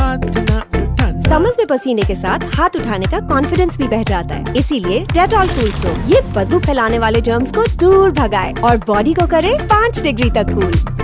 हाथ ना उठाना। समर्स में पसीने के साथ हाथ उठाने का कॉन्फिडेंस भी बढ़ जाता है, इसीलिए डेटॉल कूल सोप ये बदबू फैलाने वाले जर्म्स को दूर भगाए और बॉडी को करे 5 डिग्री तक कूल।